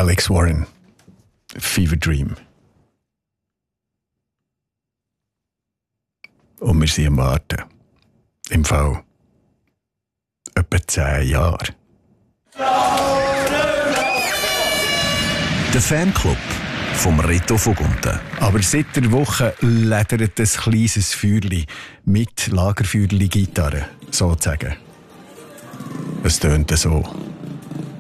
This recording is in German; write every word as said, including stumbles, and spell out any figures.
Alex Warren, Fever Dream. Und wir sind am Warten. Im Fall etwa zehn Jahre. Der Fanclub vom Reto Vogunten. Aber seit der Woche ledert ein kleines Feuerli mit Lagerfeuerli-Gitarre, sozusagen. Es tönt so.